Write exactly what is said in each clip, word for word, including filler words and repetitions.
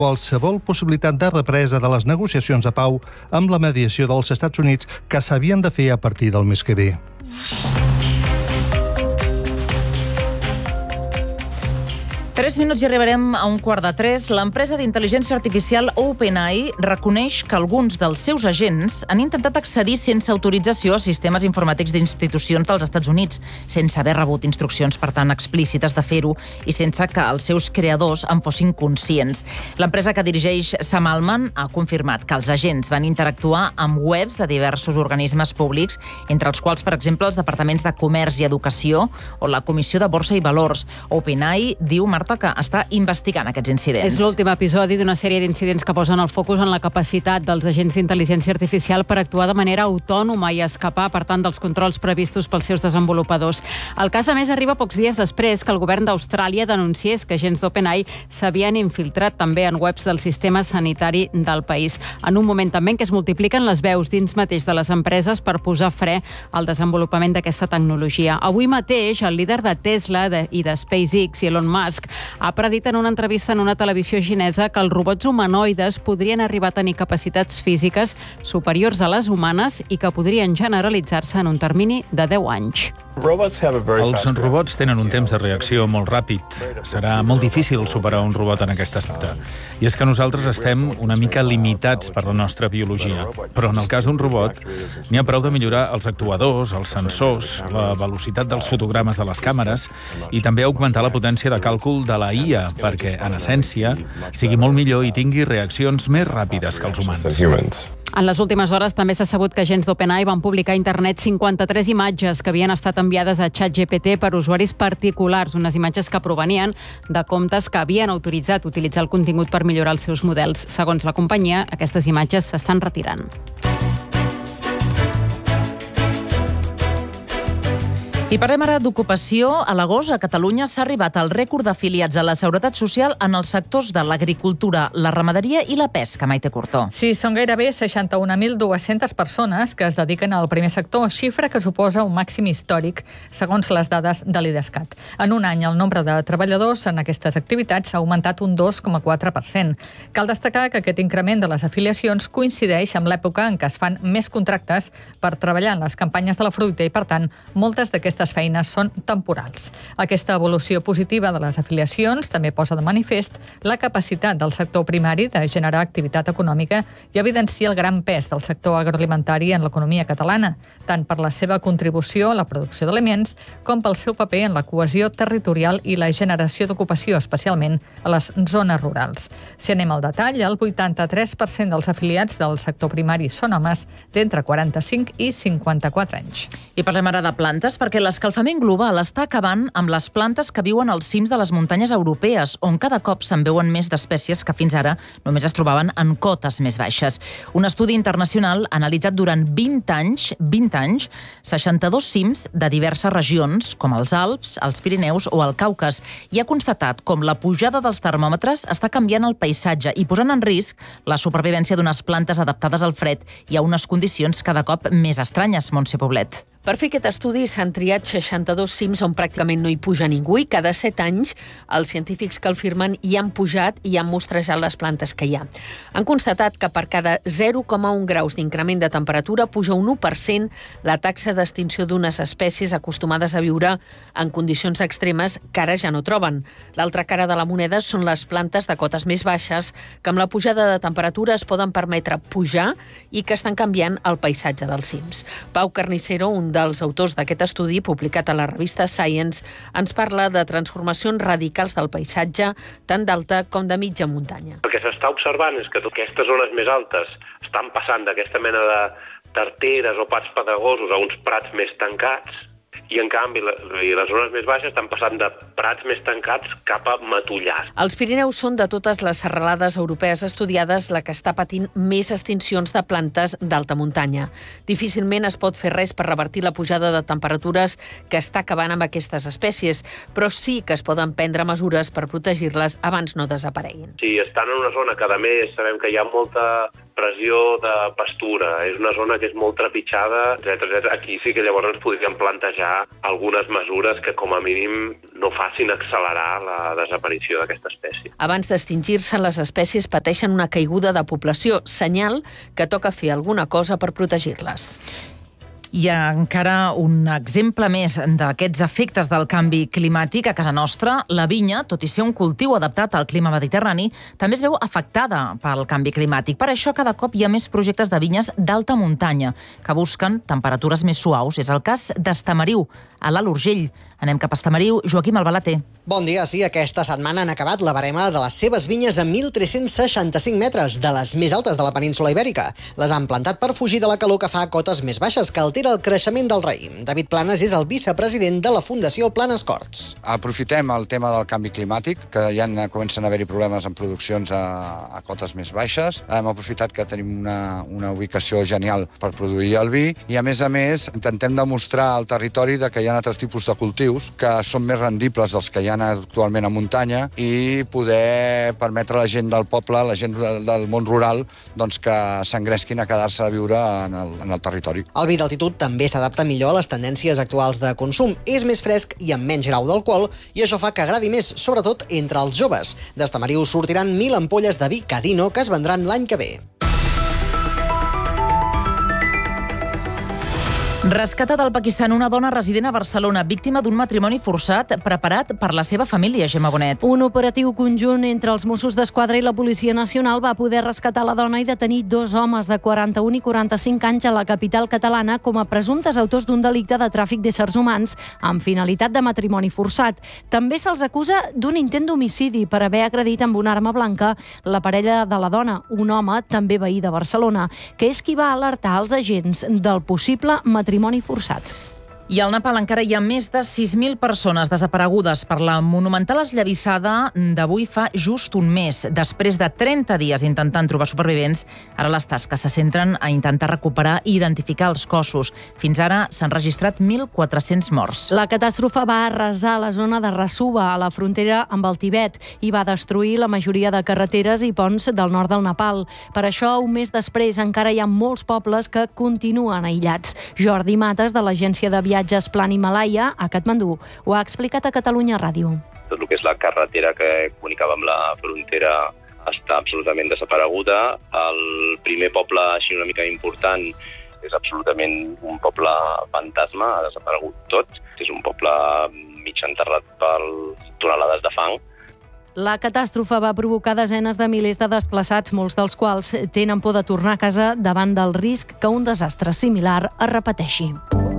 qualsevol possibilitat de represa de les negociacions de pau amb la mediació dels Estats Units que s'havien de fer a partir del mes que ve. Tres minuts i arribarem a un quart de tres. L'empresa d'intel·ligència artificial OpenAI reconeix que alguns dels seus agents han intentat accedir sense autorització a sistemes informàtics d'institucions dels Estats Units, sense haver rebut instruccions, per tant, explícites de fer-ho i sense que els seus creadors en fossin conscients. L'empresa que dirigeix Sam Altman ha confirmat que els agents van interactuar amb webs de diversos organismes públics, entre els quals, per exemple, els departaments de Comerç i Educació o la Comissió de Borsa i Valors. OpenAI diu, Marta, que està investigant aquests incidents. És l'últim episodi d'una sèrie d'incidents que posen el focus en la capacitat dels agents d'intel·ligència artificial per actuar de manera autònoma i escapar, per tant, dels controls previstos pels seus desenvolupadors. El cas, a més, arriba pocs dies després que el govern d'Austràlia denunciés que agents d'OpenAI s'havien infiltrat també en webs del sistema sanitari del país. En un moment també en què es multipliquen les veus dins mateix de les empreses per posar fre al desenvolupament d'aquesta tecnologia. Avui mateix, el líder de Tesla i de SpaceX, Elon Musk, ha predit en una entrevista en una televisió xinesa que els robots humanoides podrien arribar a tenir capacitats físiques superiors a les humanes i que podrien generalitzar-se en un termini de deu anys. Els robots tenen un temps de reacció molt ràpid. Serà molt difícil superar un robot en aquest aspecte. I és que nosaltres estem una mica limitats per la nostra biologia. Però en el cas d'un robot, n'hi ha prou de millorar els actuadors, els sensors, la velocitat dels fotogrames de les càmeres i també augmentar la potència de càlcul de la I A perquè, en essència, sigui molt millor i tingui reaccions més ràpides que els humans. En les últimes hores també s'ha sabut que agents d'OpenAI van publicar a internet cinquanta-tres imatges que havien estat enviades a ChatGPT per usuaris particulars, unes imatges que provenien de comptes que havien autoritzat utilitzar el contingut per millorar els seus models. Segons la companyia, aquestes imatges s'estan retirant. I parlem ara d'ocupació. A l'agost, a Catalunya, s'ha arribat al rècord d'afiliats a la Seguretat Social en els sectors de l'agricultura, la ramaderia i la pesca. Maite Curtó. Sí, són gairebé seixanta-una mil dues-centes persones que es dediquen al primer sector, xifra que suposa un màxim històric, segons les dades de l'Idescat. En un any, el nombre de treballadors en aquestes activitats ha augmentat un dos coma quatre per cent. Cal destacar que aquest increment de les afiliacions coincideix amb l'època en què es fan més contractes per treballar en les campanyes de la fruita i, per tant, moltes d'aquestes aquestes feines són temporals. Aquesta evolució positiva de les afiliacions també posa de manifest la capacitat del sector primari de generar activitat econòmica i evidencia el gran pes del sector agroalimentari en l'economia catalana, tant per la seva contribució a la producció d'aliments com pel seu paper en la cohesió territorial i la generació d'ocupació, especialment a les zones rurals. Si anem al detall, el vuitanta-tres per cent dels afiliats del sector primari són homes d'entre quaranta-cinc i cinquanta-quatre anys. I parlem ara de plantes, perquè l'escalfament global està acabant amb les plantes que viuen als cims de les muntanyes europees, on cada cop se'n veuen més d'espècies que fins ara només es trobaven en cotes més baixes. Un estudi internacional ha analitzat durant vint anys, vint anys, seixanta-dos cims de diverses regions, com els Alps, els Pirineus o el Caucas, i ha constatat com la pujada dels termòmetres està canviant el paisatge i posant en risc la supervivència d'unes plantes adaptades al fred i a unes condicions cada cop més estranyes. Montse Poblet. Per fer aquest estudi s'han triat seixanta-dos cims on pràcticament no hi puja ningú i cada set anys els científics que el firmen hi han pujat i han mostrejat les plantes que hi ha. Han constatat que per cada zero coma un graus d'increment de temperatura puja un u per cent la taxa d'extinció d'unes espècies acostumades a viure en condicions extremes que ara ja no troben. L'altra cara de la moneda són les plantes de cotes més baixes que amb la pujada de temperatura es poden permetre pujar i que estan canviant el paisatge dels cims. Pau Carnicero, un dels autors d'aquest estudi, publicat a la revista Science, ens parla de transformacions radicals del paisatge, tant d'alta com de mitja muntanya. El que s'està observant és que aquestes zones més altes estan passant d'aquesta mena de tarteres o prats pedregosos a uns prats més tancats, i en canvi les zones més baixes estan passant de prats més tancats cap a matollars. Els Pirineus són de totes les serralades europees estudiades la que està patint més extincions de plantes d'alta muntanya. Difícilment es pot fer res per revertir la pujada de temperatures que està acabant amb aquestes espècies, però sí que es poden prendre mesures per protegir-les abans no desapareguin. Si estan en una zona que a més sabem que hi ha molta pressió de pastura, és una zona que és molt trepitjada, etcètera etcètera. Aquí sí que llavors ens podríem plantejar algunes mesures que com a mínim no facin accelerar la desaparició d'aquesta espècie. Abans d'extingir-se, les espècies pateixen una caiguda de població, senyal que toca fer alguna cosa per protegir-les. Hi ha encara un exemple més d'aquests efectes del canvi climàtic a casa nostra. La vinya, tot i ser un cultiu adaptat al clima mediterrani, també es veu afectada pel canvi climàtic. Per això, cada cop hi ha més projectes de vinyes d'alta muntanya que busquen temperatures més suaus. És el cas d'Estamariu, a l'Alt Urgell. Anem cap a Estamariu. Joaquim Albalater. Bon dia, sí. Aquesta setmana han acabat la barema de les seves vinyes a mil tres-cents seixanta-cinc metres, de les més altes de la península Ibèrica. Les han plantat per fugir de la calor que fa a cotes més baixes, que altera el creixement del raïm. David Planes és el vicepresident de la Fundació Planes Corts. Aprofitem el tema del canvi climàtic, que ja comencen a haver-hi problemes en produccions a, a cotes més baixes. Hem aprofitat que tenim una, una ubicació genial per produir el vi i, a més a més, intentem demostrar al territori que hi ha altres tipus de cultius que són més rendibles dels que hi ha actualment a muntanya i poder permetre a la gent del poble, la gent del món rural, doncs que s'engresquin a quedar-se a viure en el, en el territori. El vi d'altitud també s'adapta millor a les tendències actuals de consum. És més fresc i amb menys grau d'alcohol i això fa que agradi més, sobretot entre els joves. D'Estamariu sortiran mil ampolles de vi Cadino que es vendran l'any que ve. Rescatada al Pakistan una dona resident a Barcelona, víctima d'un matrimoni forçat preparat per la seva família, Gemma Bonet. Un operatiu conjunt entre els Mossos d'Esquadra i la Policia Nacional va poder rescatar la dona i detenir dos homes de quaranta-un i quaranta-cinc anys a la capital catalana com a presumptes autors d'un delicte de tràfic d'éssers humans amb finalitat de matrimoni forçat. També se'ls acusa d'un intent d'homicidi per haver agredit amb una arma blanca la parella de la dona, un home, també veí de Barcelona, que és qui va alertar els agents del possible matrimoni matrimoni forçat. I al Nepal encara hi ha més de sis mil persones desaparegudes per la monumental esllavissada d'avui fa just un mes. Després de trenta dies intentant trobar supervivents, ara les tasques se centren a intentar recuperar i identificar els cossos. Fins ara s'han registrat mil quatre-cents morts. La catàstrofe va arrasar la zona de Rasuva, a la frontera amb el Tibet, i va destruir la majoria de carreteres i ponts del nord del Nepal. Per això, un mes després, encara hi ha molts pobles que continuen aïllats. Jordi Mates, de l'agència de viatges Plan Himalaya, a Katmandú, ho ha explicat a Catalunya Ràdio. Tot el que és la carretera que comunicava amb la frontera està absolutament desapareguda. El primer poble així una mica important és absolutament un poble fantasma, ha desaparegut tot. És un poble mig enterrat per tonelades de fang. La catàstrofe va provocar desenes de milers de desplaçats, molts dels quals tenen por de tornar a casa davant del risc que un desastre similar es repeteixi.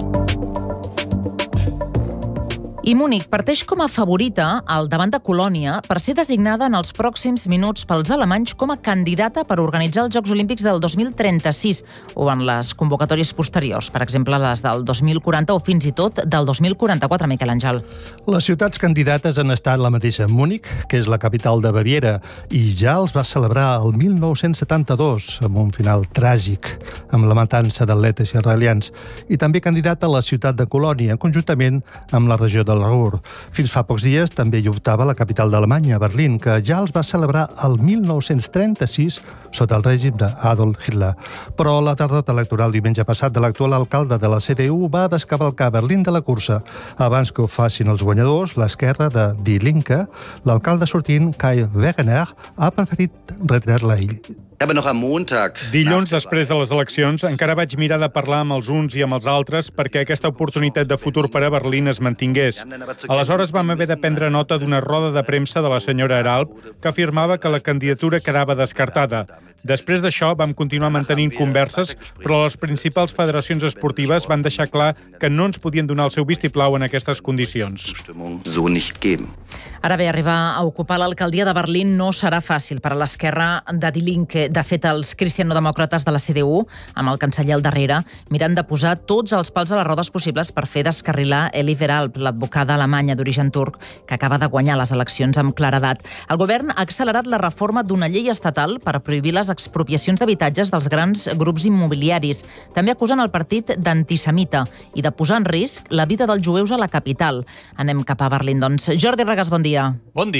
I Múnich parteix com a favorita al davant de Colònia per ser designada en els pròxims minuts pels alemanys com a candidata per organitzar els Jocs Olímpics del dos mil trenta-sis o en les convocatòries posteriors, per exemple les del dos mil quaranta o fins i tot del dos mil quaranta-quatre, Miquel Àngel. Les ciutats candidates han estat la mateixa Múnich, que és la capital de Baviera, i ja els va celebrar el mil nou-cents setanta-dos amb un final tràgic, amb la matança d'atletes israelians, i també candidata a la ciutat de Colònia, conjuntament amb la regió de del Ruhr. Fins fa pocs dies també hi optava la capital d'Alemanya, Berlín, que ja els va celebrar el mil nou-cents trenta-sis sota el règim d'Adolf Hitler. Però la derrota electoral diumenge passat de l'actual alcalde de la C D U va descavalcar Berlín de la cursa. Abans que ho facin els guanyadors, l'esquerra de Die Linke, l'alcalde sortint, Kai Wegener, ha preferit retirar-la ell. Dilluns, després de les eleccions, encara vaig mirar de parlar amb els uns i amb els altres perquè aquesta oportunitat de futur per a Berlín es mantingués. Aleshores vam haver de prendre nota d'una roda de premsa de la senyora Eralp que afirmava que la candidatura quedava descartada. Després d'això vam continuar mantenint converses, però les principals federacions esportives van deixar clar que no ens podien donar el seu vistiplau en aquestes condicions. Ara bé, arribar a ocupar l'alcaldia de Berlín no serà fàcil per a l'esquerra de Die Linke. De fet, els cristianodemòcrates de la C D U, amb el canceller al darrere, miren de posar tots els pals a les rodes possibles per fer descarrilar Eli Veralp, l'advocada alemanya d'origen turc, que acaba de guanyar les eleccions amb claredat. El govern ha accelerat la reforma d'una llei estatal per prohibir les expropiacions d'habitatges dels grans grups immobiliaris. També acusen el partit d'antisemita i de posar en risc la vida dels jueus a la capital. Anem cap a Berlín, doncs. Jordi Regàs, bon dia. Bon dia.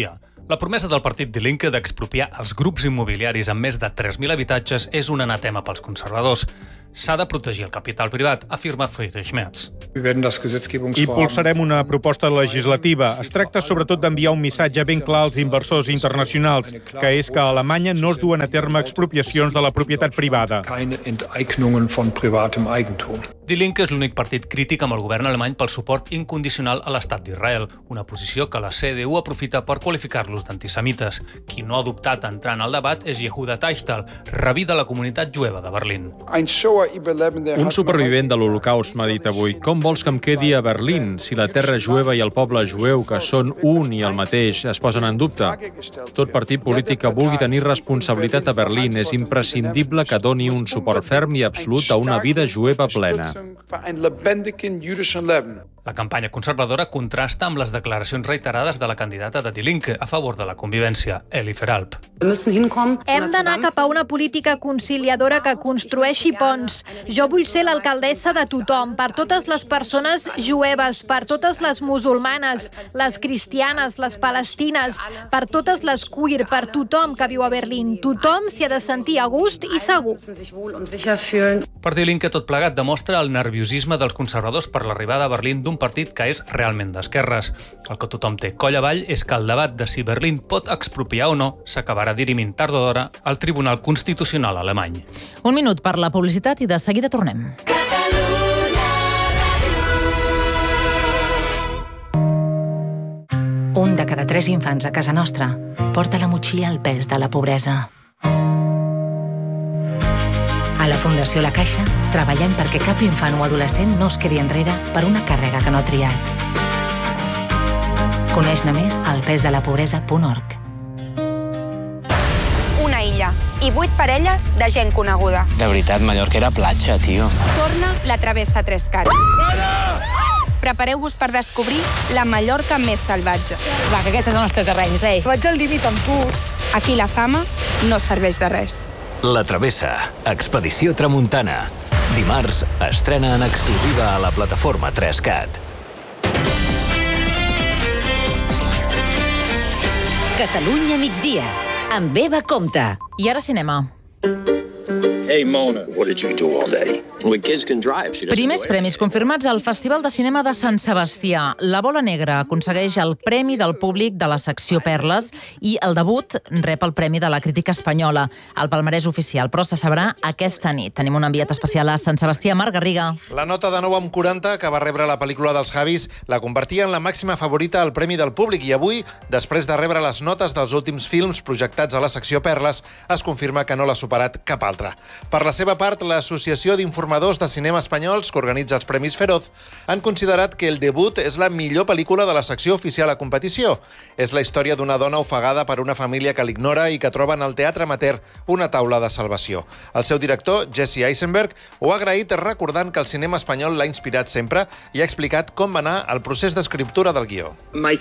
La promesa del partit Die Linke d'expropiar els grups immobiliaris amb més de tres mil habitatges és un anatema pels conservadors. S'ha de protegir el capital privat, afirma Friedrich Merz. Impulsarem una proposta legislativa. Es tracta sobretot d'enviar un missatge ben clar als inversors internacionals, que és que a Alemanya no es duen a terme expropiacions de la propietat privada. Die Linke és l'únic partit crític amb el govern alemany pel suport incondicional a l'estat d'Israel, una posició que la C D U aprofita per qualificar-los d'antisemites. Qui no ha adoptat entrar en el debat és Yehuda Teichtal, rabí de la comunitat jueva de Berlín. Un supervivent de l'Holocaust m'ha dit avui: com vols que em quedi a Berlín si la terra jueva i el poble jueu, que són un i el mateix, es posen en dubte? Tot partit polític que vulgui tenir responsabilitat a Berlín és imprescindible que doni un suport ferm i absolut a una vida jueva plena. La campanya conservadora contrasta amb les declaracions reiterades de la candidata de Die Linke a favor de la convivència, Eli Feralp. Hem d'anar cap a una política conciliadora que construeixi ponts. Jo vull ser l'alcaldessa de tothom, per totes les persones jueves, per totes les musulmanes, les cristianes, les palestines, per totes les queer, per tothom que viu a Berlín. Tothom s'hi ha de sentir a gust i segur. Per Die Linke, tot plegat demostra el nerviosisme dels conservadors per l'arribada a Berlín d'un un partit que és realment d'esquerres. El que tothom té coll avall és que el debat de si Berlín pot expropiar o no s'acabarà dirimint tard o d'hora al Tribunal Constitucional alemany. Un minut per la publicitat i de seguida tornem. Un de cada tres infants a casa nostra porta a la motxilla el pes de la pobresa. A la Fundació La Caixa treballem perquè cap infant o adolescent no es quedi enrere per una càrrega que no ha triat. Coneix-ne més al pes de la pobresa punt org. Una illa i vuit parelles de gent coneguda. De veritat, Mallorca era platja, tio. Torna la Travessa Trescat. Prepareu-vos per descobrir la Mallorca més salvatge. Va, que aquest és el nostre terreny, rei. Vaig al límit amb tu. Aquí la fama no serveix de res. La Travessa, Expedició Tramuntana. Dimarts estrena en exclusiva a la plataforma tres cat. Catalunya migdia, amb Eva Comte. I ara cinema. Hey, Mona, what did you do all day? When kids can drive, she doesn't Primers premis confirmats al Festival de Cinema de Sant Sebastià. La Bola Negra aconsegueix el Premi del Públic de la secció Perles i el debut rep el Premi de la Crítica Espanyola. El palmarès oficial, però se sabrà aquesta nit. Tenim un enviat especial a Sant Sebastià, Marc Garriga. La nota de nou amb quaranta que va rebre la pel·lícula dels Javis la convertia en la màxima favorita al Premi del Públic i avui, després de rebre les notes dels últims films projectats a la secció Perles, es confirma que no l'ha superat cap altre. Per la seva part, l'Associació d'Informadors de Cinema Espanyols, que organitza els Premis Feroz, han considerat que El debut és la millor pel·lícula de la secció oficial a competició. És la història d'una dona ofegada per una família que l'ignora i que troba en el teatre amateur una taula de salvació. El seu director, Jesse Eisenberg, ho ha agraït recordant que el cinema espanyol l'ha inspirat sempre i ha explicat com va anar el procés d'escriptura del guió.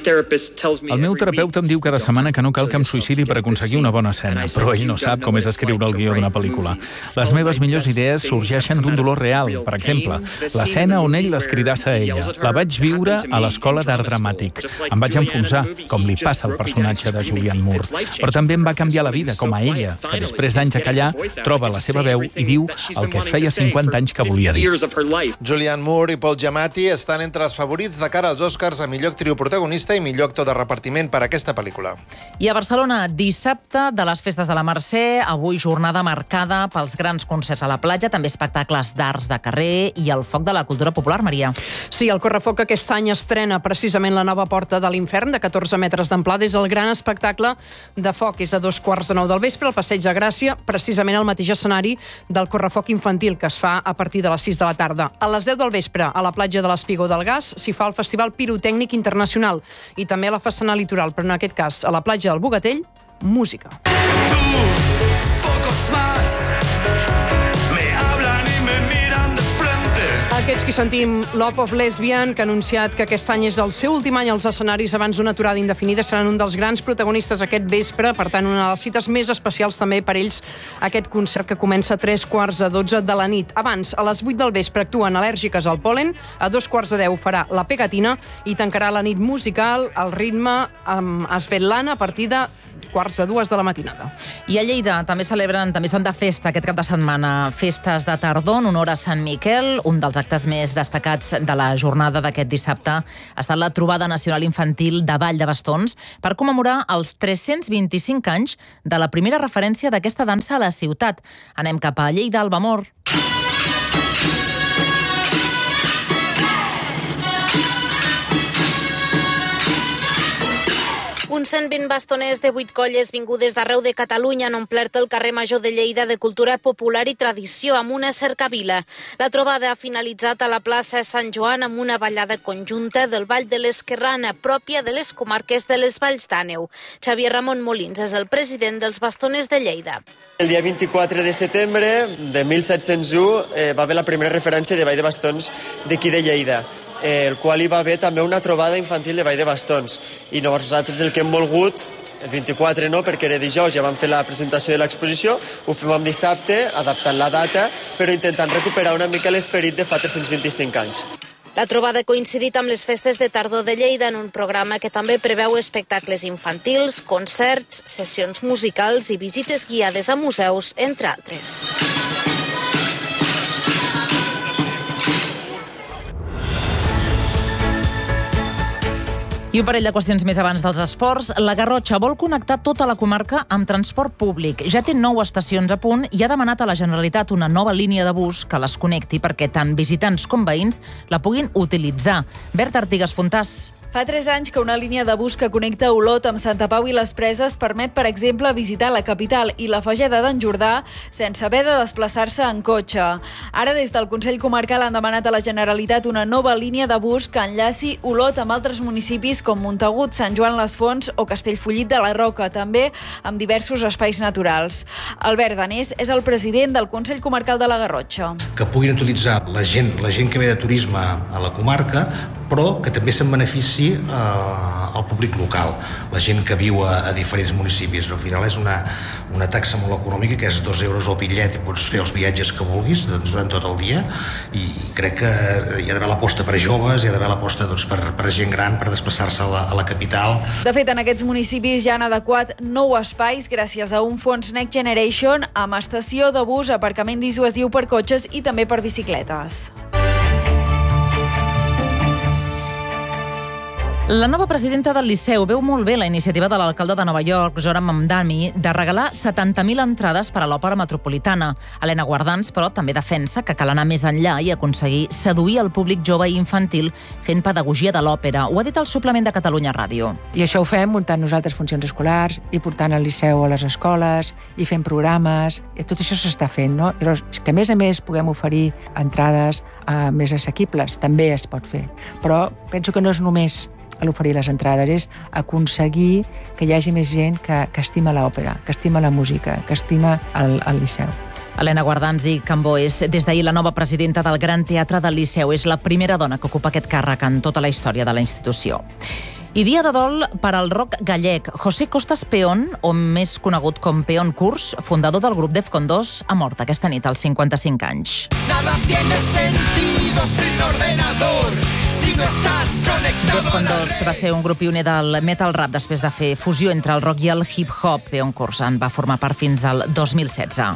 El meu terapeuta em diu cada setmana que no cal que em suïcidi per aconseguir una bona escena, però ell no sap com és escriure el guió d'una pel·lícula. Les meves millors idees sorgeixen d'un dolor real. Per exemple, l'escena on ell l'escridassa a ella. La vaig viure a l'Escola d'Art Dramàtic. Em vaig enfonsar, com li passa al personatge de Julianne Moore. Però també em va canviar la vida, com a ella, que després d'anys a callar troba la seva veu i diu el que feia cinquanta anys que volia dir. Julianne Moore i Paul Giamatti estan entre els favorits de cara als Oscars a millor actriu protagonista i millor actor de repartiment per a aquesta pel·lícula. I a Barcelona, dissabte de les festes de la Mercè, avui jornada marcada pels grans concerts a la platja, també espectacles d'arts de carrer i el foc de la cultura popular, Maria. Sí, el Correfoc aquest any estrena precisament la nova Porta de l'Infern, de catorze metres d'amplada. És el gran espectacle de foc. És a dos quarts de nou del vespre, al Passeig de Gràcia, precisament el mateix escenari del Correfoc infantil, que es fa a partir de les sis de la tarda. A les deu del vespre, a la platja de l'Espigó del Gas, s'hi fa el Festival Pirotècnic Internacional i també a la façana litoral, però en aquest cas, a la platja del Bogatell, música. Aquests qui Aquí sentim Love of Lesbian, que ha anunciat que aquest any és el seu últim any als escenaris abans d'una aturada indefinida. Seran un dels grans protagonistes aquest vespre, per tant, una de les cites més especials també per ells, aquest concert que comença a tres quarts a dotze de la nit. Abans, a les vuit del vespre, actuen Al·lèrgiques al pol·len, a dos quarts de deu farà La Pegatina i tancarà la nit musical al ritme amb Svetlana a partir de quarts de dues de la matinada. I a Lleida també celebren, també estan de festa aquest cap de setmana, festes de tardor en honor a Sant Miquel. Un dels actes més destacats de la jornada d'aquest dissabte ha estat la trobada nacional infantil de Vall de Bastons per commemorar els tres-cents vint-i-cinc anys de la primera referència d'aquesta dansa a la ciutat. Anem cap a Lleida, Alba Mor. Uns cent vint bastoners de vuit colles vingudes d'arreu de Catalunya han omplert el carrer Major de Lleida de cultura popular i tradició amb una cercavila. La trobada ha finalitzat a la plaça Sant Joan amb una ballada conjunta del Ball de l'Esquerrana, pròpia de les comarques de les Valls d'Àneu. Xavier Ramon Molins és el president dels bastoners de Lleida. El dia vint-i-quatre de setembre de mil set-cents u eh, va haver la primera referència de Ball de Bastons d'aquí de Lleida, el qual hi va haver també una trobada infantil de Ball de Bastons. I llavors nosaltres el que hem volgut, el vint-i-quatre no, perquè era dijous, ja vam fer la presentació de l'exposició, ho fem amb dissabte, adaptant la data, però intentant recuperar una mica l'esperit de fa tres-cents vint-i-cinc anys. La trobada ha coincidit amb les festes de tardor de Lleida en un programa que també preveu espectacles infantils, concerts, sessions musicals i visites guiades a museus, entre altres. I un parell de qüestions més abans dels esports. La Garrotxa vol connectar tota la comarca amb transport públic. Ja té nou estacions a punt i ha demanat a la Generalitat una nova línia de bus que les connecti perquè tant visitants com veïns la puguin utilitzar. Berta Artigas Fontàs. Fa tres anys que una línia de bus que connecta Olot amb Santa Pau i les Preses permet, per exemple, visitar la capital i la Fageda d'en Jordà sense haver de desplaçar-se en cotxe. Ara, des del Consell Comarcal han demanat a la Generalitat una nova línia de bus que enllaci Olot amb altres municipis com Montagut, Sant Joan les Fonts o Castellfollit de la Roca, també amb diversos espais naturals. Albert Danés és el president del Consell Comarcal de la Garrotxa. Que puguin utilitzar la gent, la gent que ve de turisme a la comarca, però que també se'n benefici eh, al públic local, la gent que viu a, a diferents municipis. Al final és una, una taxa molt econòmica, que és dos euros al bitllet i pots fer els viatges que vulguis durant tot el dia, i crec que hi ha d'haver l'aposta per a joves, hi ha d'haver l'aposta doncs, per, per a gent gran, per desplaçar-se a, la, a la capital. De fet, en aquests municipis ja han adequat nou espais gràcies a un fons Next Generation amb estació de bus, aparcament dissuasiu per cotxes i també per bicicletes. La nova presidenta del Liceu veu molt bé la iniciativa de l'alcalde de Nova York, Zoran Mamdani, de regalar setanta mil entrades per a l'Òpera Metropolitana. Helena Guardans, però, també defensa que cal anar més enllà i aconseguir seduir el públic jove i infantil fent pedagogia de l'òpera. Ho ha dit al suplement de Catalunya Ràdio. I això ho fem muntant nosaltres funcions escolars i portant el Liceu a les escoles i fent programes. I tot això s'està fent, no? Però que, a més a més, puguem oferir entrades uh, més assequibles. També es pot fer. Però penso que no és només a l'oferir les entrades, és aconseguir que hi hagi més gent que, que estima l'òpera, que estima la música, que estima el, el Liceu. Helena Guardans i Cambó és des d'ahir la nova presidenta del Gran Teatre del Liceu. És la primera dona que ocupa aquest càrrec en tota la història de la institució. I dia de dol per al rock gallec. José Costas Peón, o més conegut com Peón Kurs, fundador del grup Defcon dos, ha mort aquesta nit als cinquanta-cinc anys. Nada tiene sentido sin ordenador. Si no estás conectado Defcon dos va ser un grup pioner del metal rap després de fer fusió entre el rock i el hip-hop. Peón Kurs en va formar part fins al dos mil setze.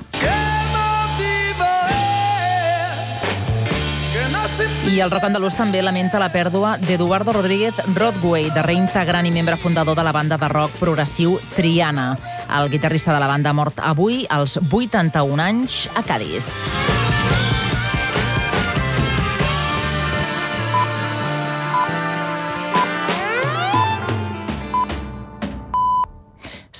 I el rock andalús també lamenta la pèrdua d'Eduardo Rodríguez Rodway, de reintegrant i membre fundador de la banda de rock progressiu Triana. El guitarrista de la banda ha mort avui als vuitanta-un anys a Cadis.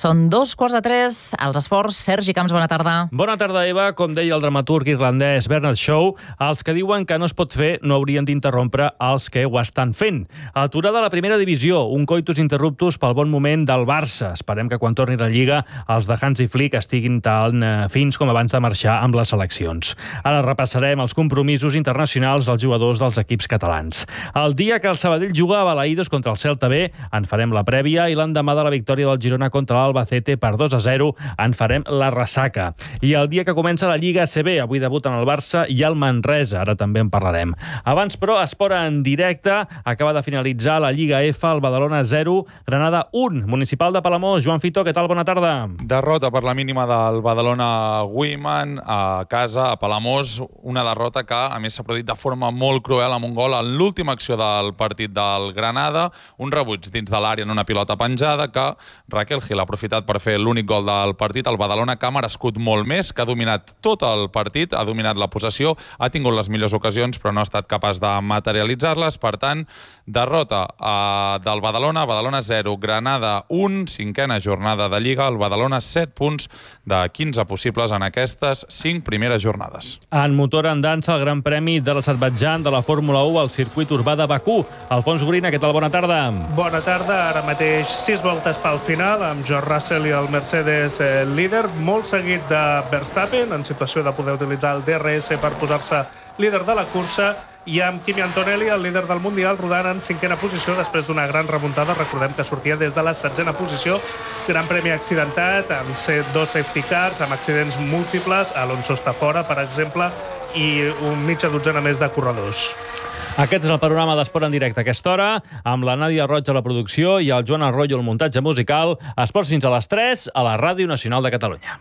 Són dos quarts de tres, als esports. Sergi Camps, bona tarda. Bona tarda, Eva. Com deia el dramaturg irlandès Bernard Shaw, els que diuen que no es pot fer no haurien d'interrompre els que ho estan fent. Aturada a la primera divisió, un coitus interruptus pel bon moment del Barça. Esperem que quan torni la Lliga els de Hansi Flick estiguin tan fins com abans de marxar amb les seleccions. Ara repassarem els compromisos internacionals dels jugadors dels equips catalans. El dia que el Sabadell juga a Balaïdos contra el Celta B, en farem la prèvia, i l'endemà de la victòria del Girona contra l'Albacete per dos a zero, en farem la ressaca. I el dia que comença la Lliga A C B, avui debuten el Barça i el Manresa, ara també en parlarem. Abans, però, esport en directe, acaba de finalitzar la Lliga F, el Badalona zero, Granada un, Municipal de Palamós. Joan Fito, què tal? Bona tarda. Derrota per la mínima del Badalona Women a casa, a Palamós, una derrota que, a més, s'ha produït de forma molt cruel amb un gol en l'última acció del partit del Granada, un rebuig dins de l'àrea en una pilota penjada que Raquel Gil ha aprofitat per fer l'únic gol del partit. El Badalona que ha merescut molt més, que ha dominat tot el partit, ha dominat la possessió, ha tingut les millors ocasions, però no ha estat capaç de materialitzar-les. Per tant, derrota eh, del Badalona, Badalona zero, Granada un, cinquena jornada de Lliga, el Badalona set punts de quinze possibles en aquestes cinc primeres jornades. En motor en dansa, el Gran Premi de l'Azerbaidjan de la Fórmula u al circuit urbà de Bakú. Alfons Gorina, què tal? Bona tarda. Bona tarda, ara mateix sis voltes pel final, amb George Russell i el Mercedes eh, líder, molt seguit de Verstappen, en situació de poder utilitzar el D R S per posar-se líder de la cursa, i amb Kimi Antonelli, el líder del Mundial, rodant en cinquena posició després d'una gran remuntada. Recordem que sortia des de la setzena posició. Gran premi accidentat, amb dos safety cars, amb accidents múltiples. Alonso està fora, per exemple, i un mitja dotzena més de corredors. Aquest és el panorama d'Esport en directe a aquesta hora, amb la Nàdia Roig a la producció i el Joan Arroyo al muntatge musical. Esports fins a les tres a la Ràdio Nacional de Catalunya.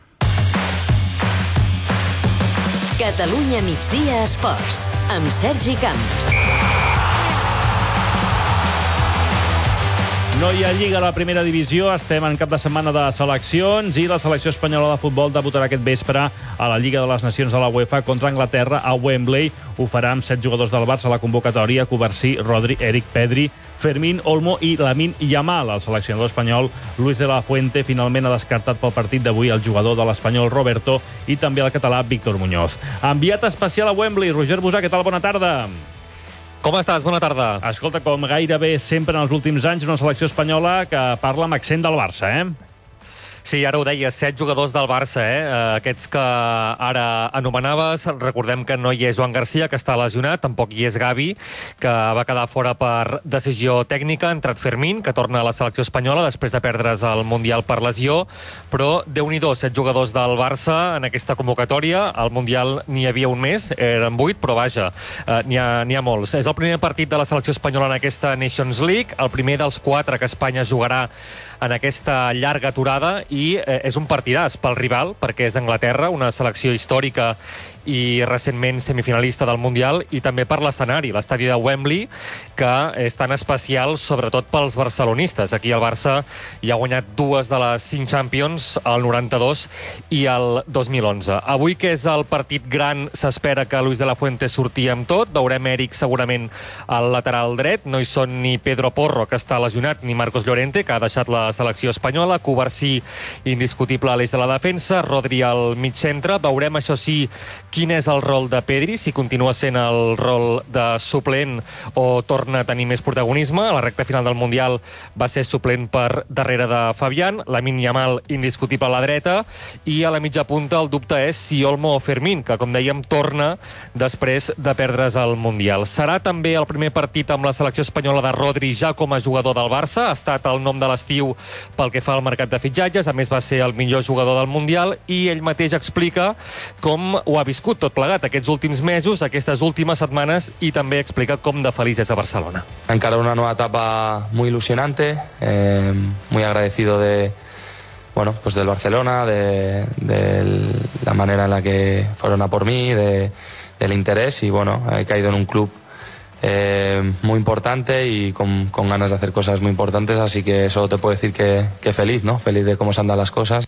Catalunya migdia Esports, amb Sergi Camps. No hi ha Lliga a la primera divisió, estem en cap de setmana de seleccions i la selecció espanyola de futbol debutarà aquest vespre a la Lliga de les Nacions de la UEFA contra Anglaterra a Wembley. Ho farà amb set jugadors del Barça a la convocatòria: Covarsí, Rodri, Eric Pedri, Fermín, Olmo i Lamine Yamal. El seleccionador espanyol Luis de la Fuente finalment ha descartat pel partit d'avui el jugador de l'espanyol Roberto i també el català Víctor Muñoz. Enviat especial a Wembley, Roger Busà, què tal? Bona tarda. Com estàs? Bona tarda. Escolta, com gairebé sempre en els últims anys, una selecció espanyola que parla amb accent del Barça, eh? Sí, ara ho deies, set jugadors del Barça, eh? Aquests que ara anomenaves. Recordem que no hi és Joan Garcia, que està lesionat, tampoc hi és Gavi, que va quedar fora per decisió tècnica. Ha entrat Fermín, que torna a la selecció espanyola després de perdre's el Mundial per lesió, però Déu-n'hi-do, set jugadors del Barça en aquesta convocatòria. Al Mundial n'hi havia un més, eren vuit, però vaja, n'hi ha, n'hi ha molts. És el primer partit de la selecció espanyola en aquesta Nations League, el primer dels quatre que Espanya jugarà en aquesta llarga aturada, i eh, és un partidàs pel rival, perquè és Anglaterra, una selecció històrica i recentment semifinalista del Mundial, i també per l'escenari, l'estadi de Wembley, que és tan especial sobretot pels barcelonistes. Aquí el Barça hi ha guanyat dues de les cinc Champions, el noranta-dos i el dos mil onze. Avui, que és el partit gran, s'espera que Luis de la Fuente surti amb tot. Veurem Eric segurament al lateral dret. No hi són ni Pedro Porro, que està lesionat, ni Marcos Llorente, que ha deixat la selecció espanyola. Covarsí, indiscutible a l'eix de la defensa. Rodri al mig centre. Veurem, això sí, quin és el rol de Pedri, si continua sent el rol de suplent o torna a tenir més protagonisme. A la recta final del Mundial va ser suplent per darrere de Fabián. Lamine Yamal, indiscutible a la dreta, i a la mitja punta el dubte és si Olmo o Fermín, que, com dèiem, torna després de perdre's el Mundial. Serà també el primer partit amb la selecció espanyola de Rodri ja com a jugador del Barça. Ha estat el nom de l'estiu pel que fa al mercat de fitxatges. A més, va ser el millor jugador del Mundial, i ell mateix explica com ho ha viscut tot plegat aquests últims mesos, aquestes últimes setmanes, i també explica com de feliç és a Barcelona. Encarar una nueva etapa muy ilusionante, eh, muy agradecido de, bueno, pues del Barcelona, de, de la manera en la que fueron a por mí, de, del interés, y bueno, he caído en un club eh, muy importante y con, con ganas de hacer cosas muy importantes, así que solo te puedo decir que, que feliz, ¿no? Feliz de cómo se han dado las cosas.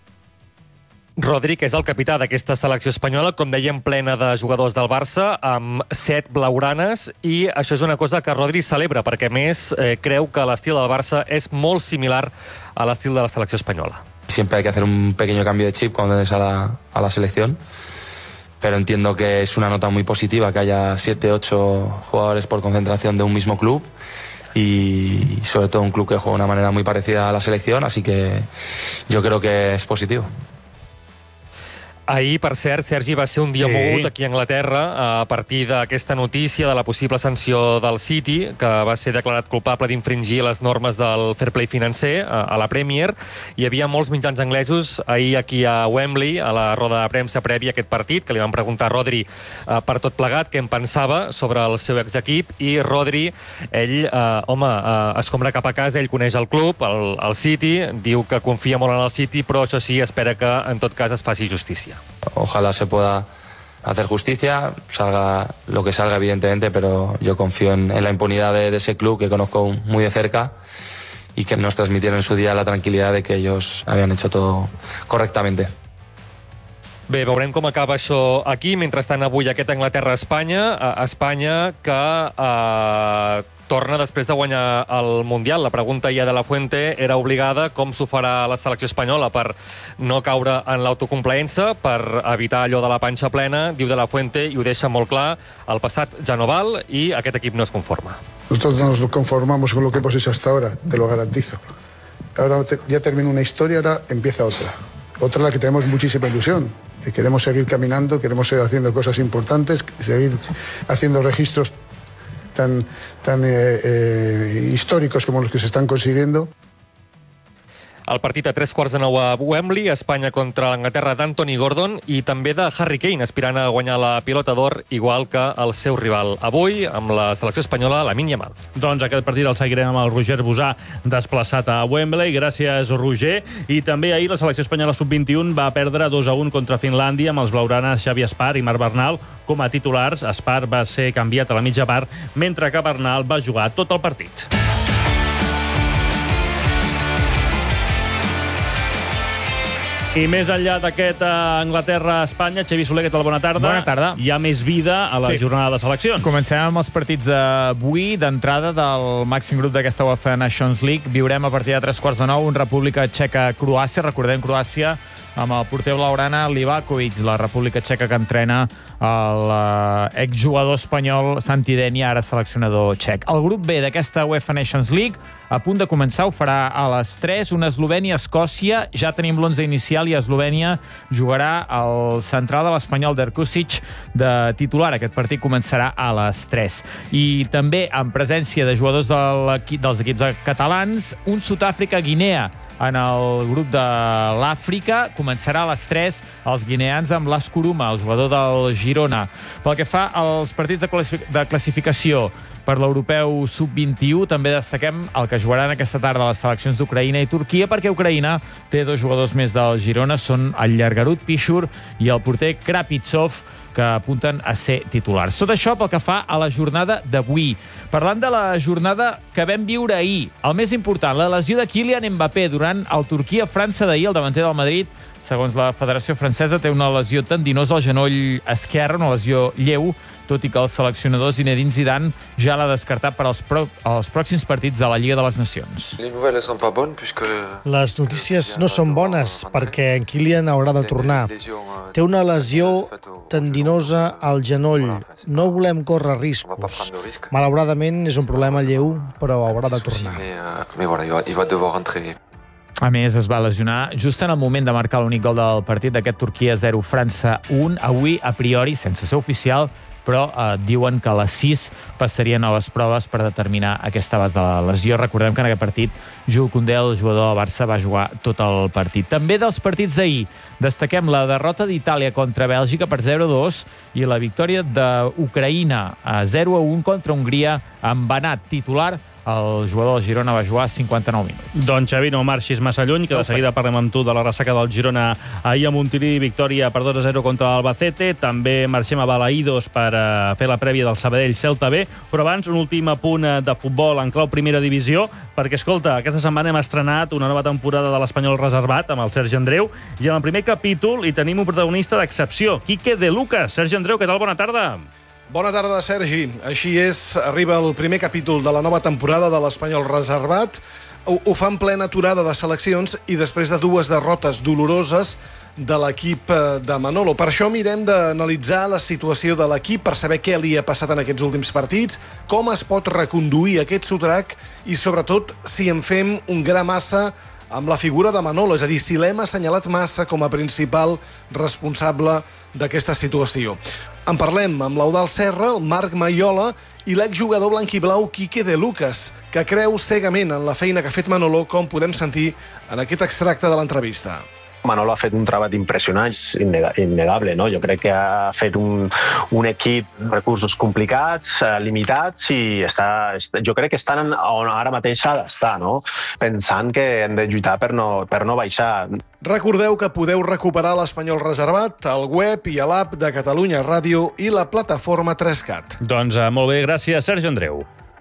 Rodri, que és el capità d'aquesta selecció espanyola, com dèiem, plena de jugadors del Barça, amb set blaugranes, i això és una cosa que Rodri celebra, perquè a més eh, creu que l'estil del Barça és molt similar a l'estil de la selecció espanyola. Siempre hay que hacer un pequeño cambio de chip cuando vienes a la, a la selección, pero entiendo que es una nota muy positiva que haya siete, ocho jugadores por concentración de un mismo club y sobre todo un club que juega de una manera muy parecida a la selección, así que yo creo que es positivo. Ahir, per cert, Sergi, va ser un dia Sí. mogut aquí a Anglaterra a partir d'aquesta notícia de la possible sanció del City, que va ser declarat culpable d'infringir les normes del fair play financer a, a la Premier. Hi havia molts mitjans anglesos ahir aquí a Wembley, a la roda de premsa prèvia a aquest partit, que li van preguntar a Rodri eh, per tot plegat què en pensava sobre el seu exequip, i Rodri, ell, eh, home, eh, escombra cap a casa, ell coneix el club, el, el City, diu que confia molt en el City, però això sí, espera que en tot cas es faci justícia. Ojalá se pueda hacer justicia, salga lo que salga evidentemente, pero yo confío en, en la impunidad de, de ese club que conozco muy de cerca y que nos transmitieron en su día la tranquilidad de que ellos habían hecho todo correctamente. Bé, veurem com acaba això aquí. Mentrestant, avui aquest Anglaterra-Espanya, a Espanya que eh, torna després de guanyar el Mundial. La pregunta ja de la Fuente era obligada, com s'ho farà la selecció espanyola per no caure en l'autocomplaença, per evitar allò de la panxa plena. Diu de la Fuente, i ho deixa molt clar, el passat ja no val i aquest equip no es conforma. Nosotros no nos conformamos con lo que hemos hecho hasta ahora, te lo garantizo. Ahora te, ya termina una historia, ahora empieza otra. Otra en la que tenemos muchísima ilusión. Y queremos seguir caminando, queremos seguir haciendo cosas importantes, seguir haciendo registros tan, tan eh, eh, históricos como los que se están consiguiendo. El partit a tres quarts de nou a Wembley, Espanya contra l'Anglaterra d'Anthony Gordon i també de Harry Kane, aspirant a guanyar la pilota d'or, igual que el seu rival avui, amb la selecció espanyola, Lamine Yamal. Doncs aquest partit el seguirem amb el Roger Busà, desplaçat a Wembley. Gràcies, Roger. I també ahir la selecció espanyola sub vint-i-u va perdre dos a un contra Finlàndia amb els blaugranes Xavi Espar i Marc Bernal com a titulars. Espar va ser canviat a la mitja part, mentre que Bernal va jugar tot el partit. I més enllà d'aquest Anglaterra-Espanya, Xavi Soler, què tal? Bona tarda. Bona tarda. Hi ha més vida a la Sí. jornada de seleccions. Comencem amb els partits d'avui. D'entrada del màxim grup d'aquesta UEFA Nations League. Viurem a partir de tres quarts de nou un República Txeca-Croàcia. Recordem Croàcia amb el porter blaugrana Livakovic, la República Txeca que entrena l'exjugador espanyol Santi Denia, ara seleccionador txec. El grup B d'aquesta UEFA Nations League, a punt de començar, ho farà a les tres, una Eslovènia-Escòcia. Ja tenim l'onze inicial i Eslovènia jugarà el central de l'Espanyol Derkusic de titular. Aquest partit començarà a les tres. I també amb presència de jugadors de dels equips catalans, un Sud-àfrica-Guinea en el grup de l'Àfrica. Començarà a les tres els guineans amb l'Askuruma, el jugador del Girona. Pel que fa als partits de classificació per l'europeu sub vint-i-u, també destaquem el que jugaran aquesta tarda les seleccions d'Ucraïna i Turquia, perquè Ucraïna té dos jugadors més del Girona, són el Llargarut Pichur i el porter Krapitsov, que apunten a ser titulars. Tot això pel que fa a la jornada d'avui. Parlant de la jornada que vam viure ahir, el més important, la lesió de Kylian Mbappé durant el Turquia-França d'ahir, el davanter del Madrid, segons la Federació Francesa, té una lesió tendinosa al genoll esquerre, una lesió lleu, tot i que el seleccionador Zinedine Zidane ja l'ha descartat per als, pro als pròxims partits de la Lliga de les Nacions. Les notícies no són bones perquè en Kylian haurà de tornar. Té una lesió tendinosa al genoll. No volem córrer riscos. Malauradament és un problema lleu, però haurà de tornar. A més, es va lesionar just en el moment de marcar l'únic gol del partit d'aquest Turquia zero, França un. Avui, a priori, sense ser oficial, però eh, diuen que a les sis passarien noves proves per determinar aquest abast de la lesió. Recordem que en aquest partit Jules Koundé, el jugador del Barça, va jugar tot el partit. També dels partits d'ahir destaquem la derrota d'Itàlia contra Bèlgica per zero a dos i la victòria d'Ucraïna a zero a un contra Hongria amb Banat titular. El jugador del Girona va jugar cinquanta-nou minuts. Doncs, Xavi, no marxis massa lluny, que de seguida parlem amb tu de la ressaca del Girona ahir a Montilivi, victòria per dos a zero contra l'Albacete. També marxem a Balaïdos per uh, fer la prèvia del Sabadell Celta B. Però abans, un últim apunt de futbol en clau primera divisió, perquè, escolta, aquesta setmana hem estrenat una nova temporada de l'Espanyol reservat amb el Sergi Andreu, i en el primer capítol hi tenim un protagonista d'excepció, Quique de Lucas. Sergi Andreu, què tal? Bona tarda. Bona tarda, Sergi. Així és, arriba el primer capítol de la nova temporada de l'Espanyol reservat. ho, ho fa en plena aturada de seleccions i després de dues derrotes doloroses de l'equip de Manolo. Per això mirem d'analitzar la situació de l'equip per saber què li ha passat en aquests últims partits, com es pot reconduir aquest sotrac i, sobretot, si en fem un gra massa amb la figura de Manolo, és a dir, si l'hem assenyalat massa com a principal responsable d'aquesta situació. En parlem amb l'Eudald Serra, el Marc Maiola i l'exjugador blanquiblau Quique de Lucas, que creu cegament en la feina que ha fet Manolo, com podem sentir en aquest extracte de l'entrevista. Manolo ha fet un treball impressionant, innegable, no? Jo crec que ha fet un, un equip amb recursos complicats, eh, limitats, i està, jo crec que estan on ara mateix s'ha d'estar, no? Pensant que hem de lluitar per no, per no baixar. Recordeu que podeu recuperar l'Espanyol Reservat al web i a l'app de Catalunya Ràdio i la plataforma tres cat. Doncs eh, molt bé, gràcies, Sergi Andreu.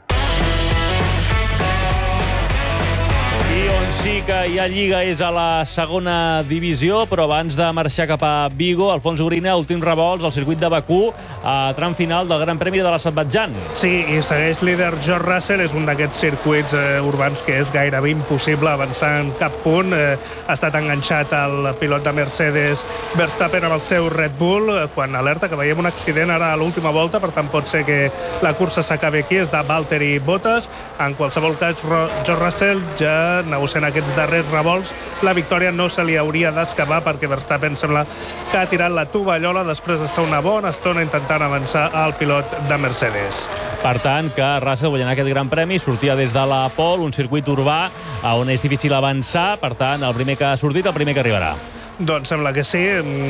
Sí que hi ha Lliga, és a la segona divisió, però abans de marxar cap a Vigo, Alfons Urina, últims revolts al circuit de Bakú, a tram final del Gran Premi de l'Azerbaidjan. Sí, i segueix líder George Russell, és un d'aquests circuits eh, urbans que és gairebé impossible avançar en cap punt. Eh, ha estat enganxat el pilot de Mercedes Verstappen amb el seu Red Bull, eh, quan alerta que veiem un accident ara a l'última volta, per tant pot ser que la cursa s'acabi aquí, és de Valtteri Bottas. En qualsevol cas, George Russell ja negociant aquests darrers revolts, la victòria no se li hauria d'escapar perquè Verstappen sembla que ha tirat la tovallola després d'estar una bona estona intentant avançar al pilot de Mercedes. Per tant, que Russell guanyarà aquest Gran Premi, sortia des de la pole, un circuit urbà on és difícil avançar, per tant, el primer que ha sortit, el primer que arribarà. Doncs sembla que sí.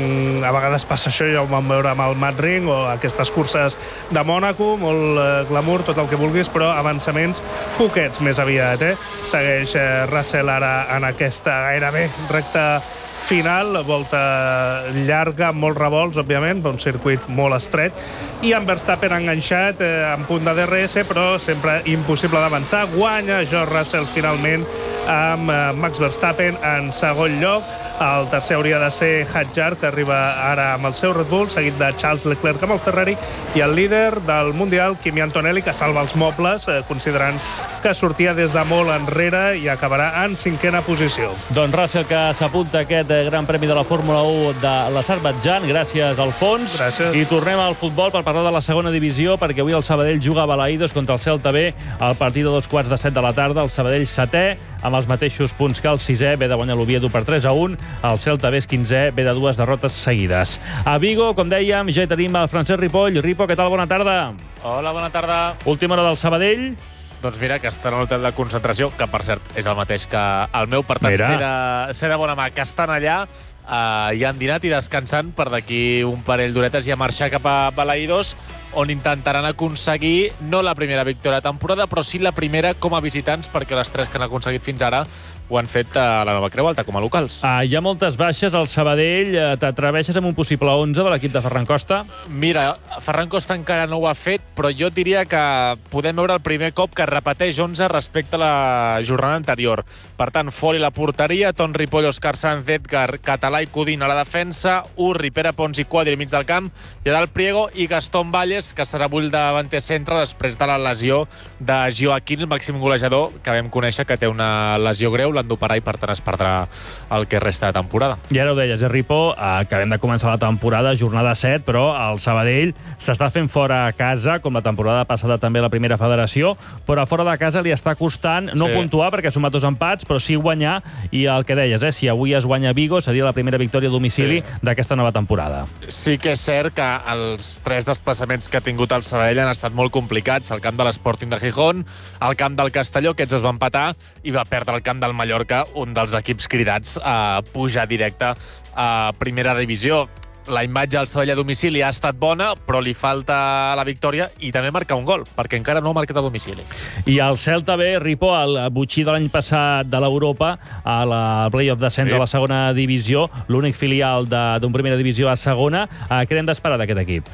A vegades passa això, ja ho vam veure amb el Mad Ring o aquestes curses de Mònaco, molt glamour, tot el que vulguis, però avançaments poquets més aviat, eh? Segueix Russell ara en aquesta gairebé recta final, volta llarga, amb molts revolts, òbviament, un circuit molt estret, i en Verstappen enganxat eh, en punt de D R S, però sempre impossible d'avançar. Guanya George Russell finalment amb eh, Max Verstappen en segon lloc. El tercer hauria de ser Hadjar, que arriba ara amb el seu Red Bull, seguit de Charles Leclerc amb el Ferrari, i el líder del Mundial, Kimi Antonelli, que salva els mobles, eh, considerant que sortia des de molt enrere i acabarà en cinquena posició. Doncs Russell, que s'apunta aquest Gran Premi de la Fórmula u de l'Azerbaidjan. Gràcies, Alfons. Gràcies. I tornem al futbol per parlar de la segona divisió, perquè avui el Sabadell juga a Balaïdos contra el Celta B al partit de dos quarts de set de la tarda. El Sabadell setè, amb els mateixos punts que el sisè, ve de guanyar l'Oviedo per tres a un. El Celta B és quinzè, ve de dues derrotes seguides. A Vigo, com dèiem, ja hi tenim el Francesc Ripoll. Ripo, què tal? Bona tarda. Hola, bona tarda. Última hora del Sabadell. Doncs mira, que estan a l'hotel de concentració, que per cert és el mateix que el meu, per tant, ser de, ser de bona mà, que estan allà, uh, ja han dinat i descansant per d'aquí un parell d'horetes i a marxar cap a Balaïdos, on intentaran aconseguir no la primera victòria de temporada, però sí la primera com a visitants, perquè les tres que han aconseguit fins ara ho han fet a la Nova Creu Alta, com a locals. Ah, hi ha moltes baixes al Sabadell. T'atreveixes amb un possible onze de l'equip de Ferran Costa? Mira, Ferran Costa encara no ho ha fet, però jo diria que podem veure el primer cop que repeteix onze respecte a la jornada anterior. Per tant, Foli la porteria, Ton Ripoll, Òscar Sanz, Edgar, Català i Codín a la defensa, Urri, Pere Pons i Quadri al mig del camp, i a dalt Priego i Gastón Valles, que serà bull de davanter centre després de la lesió de Joaquín, el màxim golejador, que vam conèixer que té una lesió greu, l'endoparà, i per tant es perdrà el que resta de temporada. I ara ho deies, eh, Ripo, acabem de començar la temporada, jornada set, però el Sabadell s'està fent fora a casa, com la temporada passada també la primera federació, però a fora de casa li està costant no sí. puntuar, perquè ha sumat dos empats, però sí guanyar, i el que deies, eh, si avui es guanya Vigo, seria la primera victòria a domicili sí. d'aquesta nova temporada. Sí que és cert que els tres desplaçaments que ha tingut el Sabadell han estat molt complicats, el camp de l'Sporting de Gijón, el camp del Castelló, que aquests es van empatar, i va perdre el camp del Mallorca, un dels equips cridats a pujar directe a primera divisió. La imatge del Sabadell a domicili ha estat bona, però li falta la victòria i també marcar un gol, perquè encara no ha marcat a domicili. I el Celta B, Ripo, el botxí de l'any passat de l'Europa, a la play-off d'ascens sí. a la segona divisió, l'únic filial d'un primera divisió a segona. Què hem d'esperar d'aquest equip?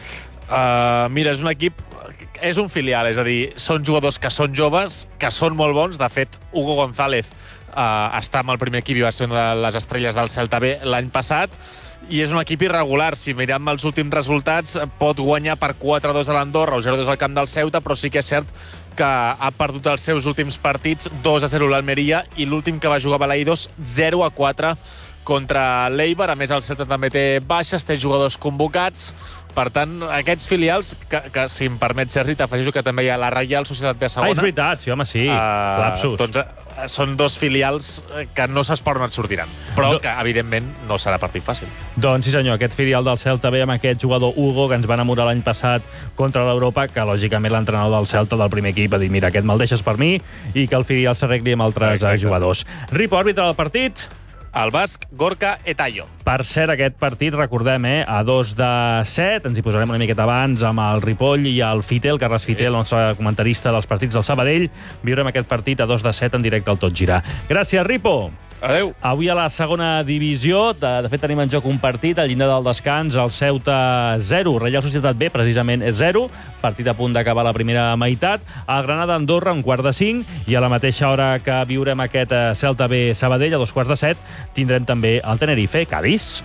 Uh, mira, és un equip... És un filial, és a dir, són jugadors que són joves, que són molt bons. De fet, Hugo González uh, està amb el primer equip i va ser una de les estrelles del Celta B l'any passat, i és un equip irregular. Si mirem els últims resultats, pot guanyar per quatre a dos a l'Andorra o zero a dos al camp del Ceuta, però sí que és cert que ha perdut els seus últims partits, dos a zero l'Almeria, i l'últim que va jugar a Balaïdos, zero a quatre contra l'Eibar. A més, el Celta també té baixes, té jugadors convocats. Per tant, aquests filials, que, que si em permet, Sergi, t'afegeixo que també hi ha la Reial Societat B segona. Ah, és veritat, sí, home, sí. Uh, Lapsus. Doncs uh, són dos filials que no saps per on et sortiran, però Do... que, evidentment, no serà partit fàcil. Doncs sí, senyor, aquest filial del Celta ve amb aquest jugador Hugo, que ens va enamorar l'any passat contra l'Europa, que, lògicament, l'entrenador del Celta, del primer equip, va dir, mira, aquest me'l deixes per mi, i que el filial s'arregli amb altres Exacte. jugadors. Ripo, àrbitre del partit. El basc Gorka Etayo. Per cert, aquest partit, recordem, eh, a dos de set, ens hi posarem una miqueta abans amb el Ripoll i el Fite, el Carles Fite, el nostre comentarista dels partits del Sabadell. Viurem aquest partit a dos de set en directe al Tot Gira. Gràcies, Ripo. Adéu. Avui a la segona divisió, de, de fet tenim en joc un partit, al llindar del descans, el Ceuta zero, Reial Societat B precisament és zero, partit a punt d'acabar la primera meitat, el Granada-Andorra un quart de cinc, i a la mateixa hora que viurem aquest Celta B Sabadell, a dos quarts de set, tindrem també el Tenerife-Cádiz.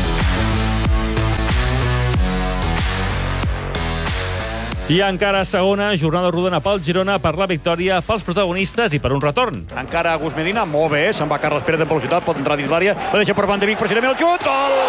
I encara segona, jornada rodona pel Girona, per la victòria, pels protagonistes i per un retorn. Encara Gus Medina, molt bé, se'n va Carles Pérez de velocitat, pot entrar dins l'àrea, la deixa per Van de Beek, precisament el xut, gol!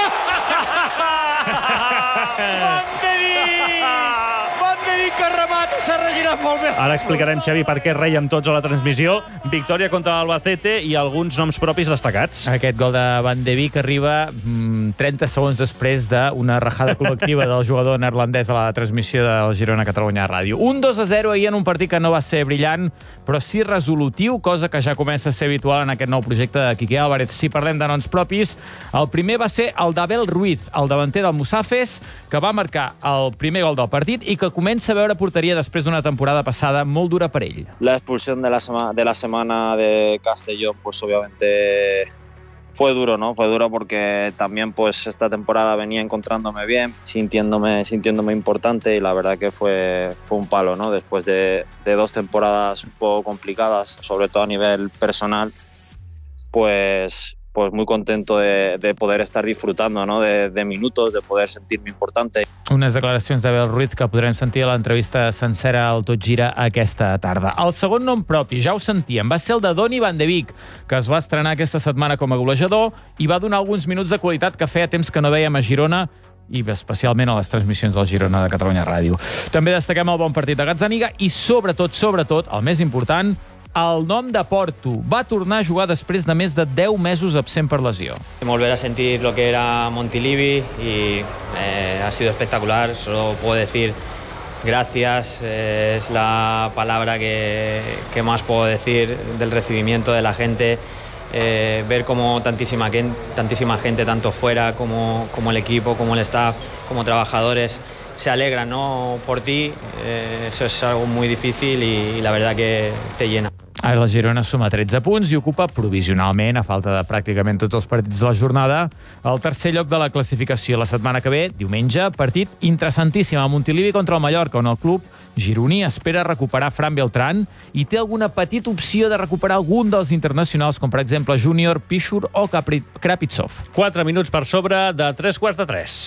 Van de Beek! Van de Beek que remata, s'ha regirat molt bé. Ara explicarem, Xavi, per què reiem tots a la transmissió. Victòria contra l'Albacete i alguns noms propis destacats. Aquest gol de Van de Beek arriba mm, trenta segons després d'una rajada col·lectiva del jugador neerlandès a la transmissió del Girona Catalunya Ràdio. Un dos a zero ahir en un partit que no va ser brillant, però sí resolutiu, cosa que ja comença a ser habitual en aquest nou projecte de Quique Álvarez. Si parlem de noms propis, el primer va ser el d'Abel Ruiz, el davanter del Musafes, que va marcar el primer gol del partit i que comença a veure porteria després d'una temporada passada molt dura per ell. La expulsión de la, sema de la semana de Castellón, pues obviamente fue duro, ¿no? Fue duro porque también pues esta temporada venía encontrándome bien, sintiéndome, sintiéndome importante, y la verdad que fue, fue un palo, ¿no? Después de, de dos temporadas un poco complicadas, sobre todo a nivel personal, pues... pues muy contento de, de poder estar disfrutando, ¿no? de, de minutos, de poder sentirme importante. Unes declaracions d'Abel Ruiz que podrem sentir a l'entrevista sencera al Tot Gira aquesta tarda. El segon nom propi, ja ho sentíem, va ser el de Donny Van de Beek, que es va estrenar aquesta setmana com a golejador i va donar alguns minuts de qualitat que feia temps que no veiem a Girona, i especialment a les transmissions del Girona de Catalunya Ràdio. També destaquem el bon partit de Gazzaniga i, sobretot, sobretot, el més important, el nom de Porto. Va tornar a jugar després de més de deu mesos absent per lesió. Volver a sentir lo que era Montilivi y eh, ha sido espectacular. Solo puedo decir gracias. Eh, es la palabra que, que más puedo decir del recibimiento de la gente. Eh, ver cómo tantísima, tantísima gente, tanto fuera como, como el equipo, como el staff, como trabajadores, se alegran, ¿no? por ti. Eh, eso es algo muy difícil y, y la verdad que te llena. Ara la Girona suma tretze punts i ocupa provisionalment, a falta de pràcticament tots els partits de la jornada, el tercer lloc de la classificació. La setmana que ve, diumenge, partit interessantíssim a Montilivi contra el Mallorca, on el club gironí espera recuperar Fran Beltrán i té alguna petita opció de recuperar algun dels internacionals, com per exemple Júnior, Pichur o Krapitsov. Quatre minuts per sobre de tres quarts de tres.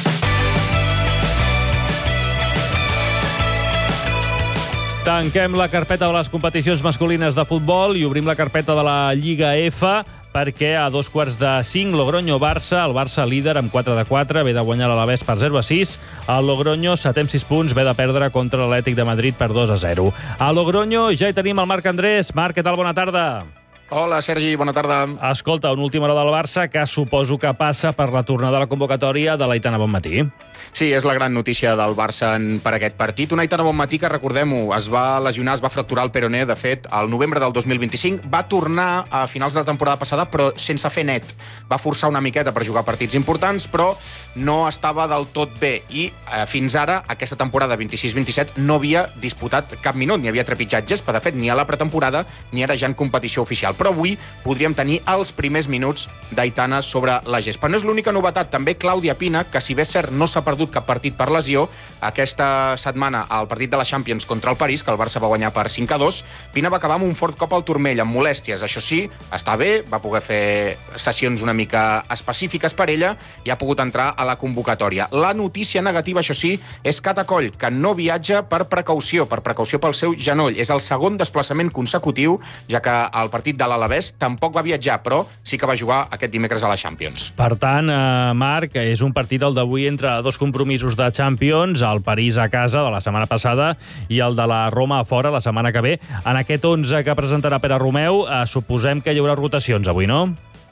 Tanquem la carpeta de les competicions masculines de futbol i obrim la carpeta de la Lliga F, perquè a dos quarts de cinc, Logroño-Barça, el Barça líder amb quatre de quatre, ve de guanyar l'Alavés per zero a sis. El Logroño, setè amb sis punts, ve de perdre contra l'Atlètic de Madrid per dos a zero. A Logroño ja hi tenim el Marc Andrés. Marc, què tal? Bona tarda. Hola, Sergi, bona tarda. Escolta, una última hora del Barça que suposo que passa per la tornada a la convocatòria de l'Aitana Bonmatí. Sí, és la gran notícia del Barça en, per aquest partit. Un Aitana Bonmatí que, recordem-ho, es va lesionar, es va fracturar el peroné, de fet, al novembre del dos mil vint-i-cinc. Va tornar a finals de la temporada passada, però sense fer net. Va forçar una miqueta per jugar partits importants, però no estava del tot bé. I eh, fins ara, aquesta temporada vint-i-sis vint-i-set, no havia disputat cap minut, ni havia trepitjat gespa. De fet, ni a la pretemporada, ni ara ja en competició oficial. però avui podríem tenir els primers minuts d'Aitana sobre la gespa. No és l'única novetat, també Clàudia Pina, que si bé és cert no s'ha perdut cap partit per lesió, aquesta setmana al partit de la Champions contra el París, que el Barça va guanyar per cinc a dos, Pina va acabar amb un fort cop al turmell, amb molèsties. Això sí, està bé, va poder fer sessions una mica específiques per ella i ha pogut entrar a la convocatòria. La notícia negativa, això sí, és Cata Coll, que no viatja per precaució, per precaució pel seu genoll. És el segon desplaçament consecutiu, ja que el partit de l'Alavés tampoc va viatjar, però sí que va jugar aquest dimecres a la Champions. Per tant, eh, Marc, és un partit el d'avui entre dos compromisos de Champions, el París a casa de la setmana passada i el de la Roma a fora la setmana que ve. En aquest onze que presentarà Pere Romeu, eh, suposem que hi haurà rotacions avui, no?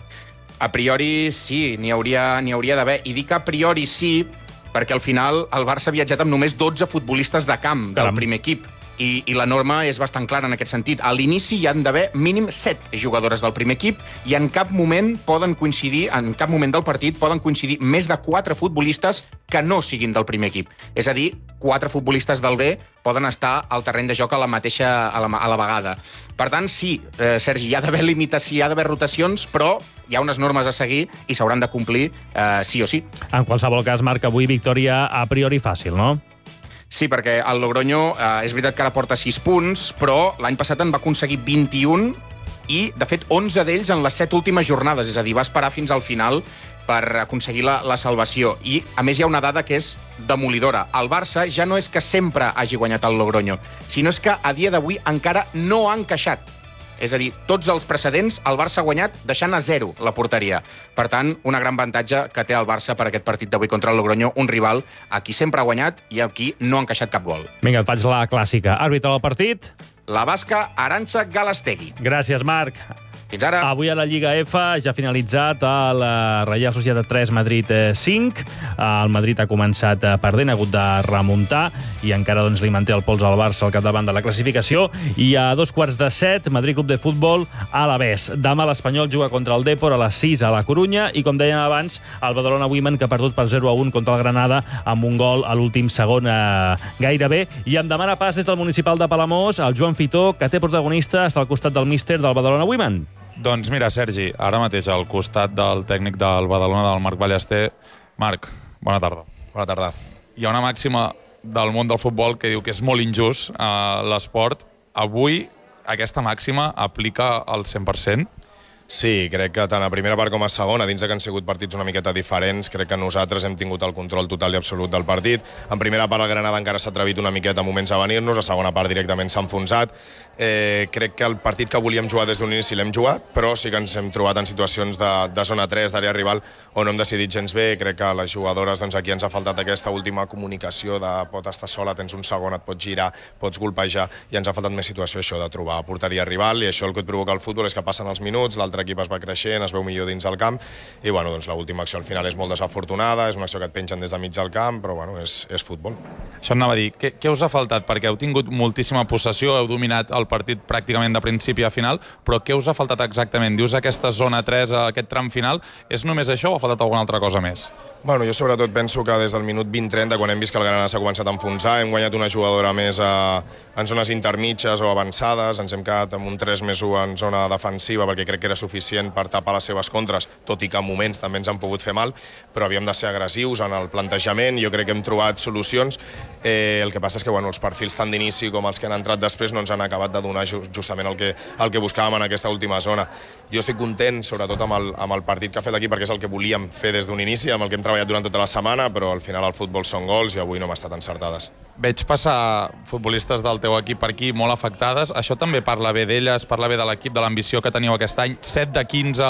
A priori sí, n'hi hauria, n'hi hauria d'haver. I dic a priori sí, perquè al final el Barça ha viatjat amb només dotze futbolistes de camp del Caram. primer equip. I, I la norma és bastant clara en aquest sentit. A l'inici hi han d'haver mínim set jugadores del primer equip i en cap moment poden coincidir, en cap moment del partit poden coincidir més de quatre futbolistes que no siguin del primer equip. És a dir, quatre futbolistes del B poden estar al terreny de joc a la mateixa a la, a la vegada. Per tant, sí, eh, Sergi, hi ha d'haver limitació, hi ha d'haver rotacions, però hi ha unes normes a seguir i s'hauran de complir eh, sí o sí. En qualsevol cas, Marc, avui victòria a priori fàcil, no? Sí, perquè el Logroño eh, és veritat que ara porta sis punts, però l'any passat en va aconseguir vint-i-un i, de fet, onze d'ells en les set últimes jornades, és a dir, va esperar fins al final per aconseguir la, la salvació. I, a més, hi ha una dada que és demolidora. El Barça ja no és que sempre hagi guanyat el Logroño, sinó és que a dia d'avui encara no ha encaixat. És a dir, tots els precedents el Barça ha guanyat deixant a zero la porteria. Per tant, un gran avantatge que té el Barça per aquest partit d'avui contra el Logroño, un rival a qui sempre ha guanyat i a qui no ha encaixat cap gol. Vinga, et faig la clàssica. Àrbitre del partit? La basca Arantxa Galastegui. Gràcies, Marc. Fins ara. Avui a la Lliga F ja ha finalitzat el Reial Societat tres, Madrid cinc. El Madrid ha començat perdent, ha hagut de remuntar i encara doncs, li manté el pols al Barça al capdavant de la classificació. I a dos quarts de set, Madrid Club de Futbol a l'Alavés. Demà l'Espanyol juga contra el Depor a les sis a la Corunya i, com dèiem abans, el Badalona Women, que ha perdut per zero a un contra el Granada amb un gol a l'últim segon eh, gairebé. I em demana pas des del municipal de Palamós el Joan Fitó, que té protagonista, està al costat del míster del Badalona Women. Doncs mira, Sergi, ara mateix al costat del tècnic del Badalona, del Marc Ballester. Marc, bona tarda. Bona tarda. Hi ha una màxima del món del futbol que diu que és molt injust eh, l'esport. Avui aquesta màxima aplica al cent per cent? Sí, crec que tant a primera part com a segona, dins que han sigut partits una miqueta diferents, crec que nosaltres hem tingut el control total i absolut del partit. En primera part el Granada encara s'ha atrevit una miqueta a moments a venir-nos, a segona part directament s'ha enfonsat. Eh, crec que el partit que volíem jugar des d'un inici l'hem jugat, però sí que ens hem trobat en situacions de, de zona tres, d'àrea rival, on no hem decidit gens bé. Crec que a les jugadores, doncs, aquí ens ha faltat aquesta última comunicació de pot estar sola, tens un segon, et pots girar, pots golpejar, i ens ha faltat més situació això de trobar porteria rival, i això el que et provoca el futbol és que passen els minuts, l'altre equip es va creixent, es veu millor dins del camp, i bueno, doncs l'última acció al final és molt desafortunada, és una acció que et pengen des de mig del camp, però bueno, és, és futbol. Això anava a dir, què, què us ha faltat? Perquè heu tingut moltíssima possessió, heu dominat el partit pràcticament de principi a final, però què us ha faltat exactament? Dius aquesta zona tres, aquest tram final, és només això o ha faltat alguna altra cosa més? Bueno, jo sobretot penso que des del minut vint trenta, quan hem vist que el Granada s'ha començat a enfonsar, hem guanyat una jugadora més a, en zones intermitges o avançades, ens hem quedat amb un tres més u en zona defensiva perquè crec que era suficient per tapar les seves contres, tot i que en moments també ens han pogut fer mal, però havíem de ser agressius en el plantejament, jo crec que hem trobat solucions. Eh, el que passa és que bueno, els perfils tant d'inici com els que han entrat després no ens han acabat de donar justament el que, el que buscàvem en aquesta última zona. Jo estic content, sobretot amb el, amb el partit que ha fet aquí, perquè és el que volíem fer des d'un inici, amb el que hem treballat durant tota la setmana, però al final el futbol són gols i avui no hem estat encertades. Veig passar futbolistes del teu equip per aquí molt afectades. Això també parla bé d'elles, parla bé de l'equip, de l'ambició que teníeu aquest any. set de quinze,